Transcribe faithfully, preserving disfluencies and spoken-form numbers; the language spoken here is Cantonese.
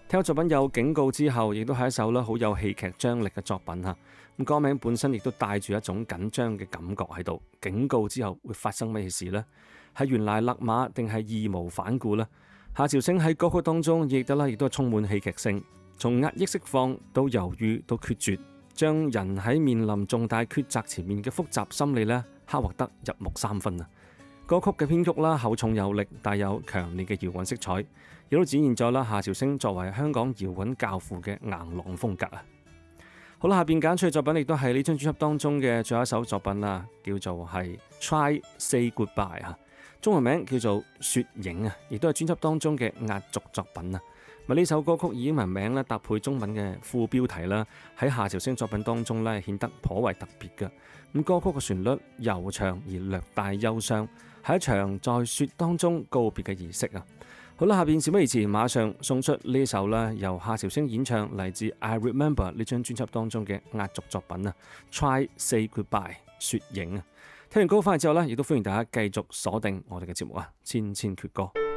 聽咗作品有警告之後，亦都係一首咧好有戲劇張力嘅作品嚇。咁歌名本身亦都帶住一種緊張嘅感覺喺度。警告之後會發生咩事呢？係原來勒馬定係義無反顧呢？夏韶聲喺歌曲當中亦得啦，亦都係充滿戲劇性，從壓抑釋放到猶豫到決絕，將人喺面臨重大抉擇前面嘅複雜心理咧刻畫得入木三分啊！歌曲嘅編曲啦厚重有力，帶有強烈嘅搖滾色彩，亦都展現咗啦夏韶聲作為香港搖滾教父嘅硬朗風格啊！好啦，下邊揀出嘅作品亦都係呢張專輯當中嘅最後一首作品啦，叫做係 Try Say Goodbye 啊，中文名叫做雪影啊，亦都係專輯當中嘅壓軸作品啊！咪呢首歌曲以英文名咧搭配中文嘅副標題啦，喺夏韶聲作品當中咧顯得頗為特別嘅。咁歌曲嘅旋律悠長而略帶憂傷，係一場在雪當中告別嘅儀式啊！好啦，下邊事不宜遲，馬上送出呢首啦，由夏韶聲演唱嚟自 I Remember 呢張專輯當中嘅壓軸作品啊 ，Try Say Goodbye 雪影啊！聽完歌翻嚟之後呢，亦都歡迎大家繼續鎖定我哋嘅節目啊，千千闕歌。